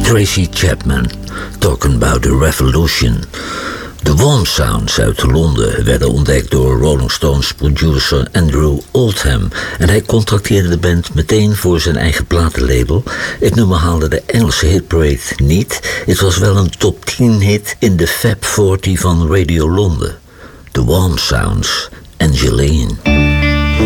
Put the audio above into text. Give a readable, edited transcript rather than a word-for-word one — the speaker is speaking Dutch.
Tracy Chapman, Talking About the Revolution. De Warm Sounds uit Londen werden ontdekt door Rolling Stones producer Andrew Oldham en hij contracteerde de band meteen voor zijn eigen platenlabel. Het nummer haalde de Engelse hitparade niet. Het was wel een top 10 hit in de Fab 40 van Radio Londen. The Warm Sounds, Angeline.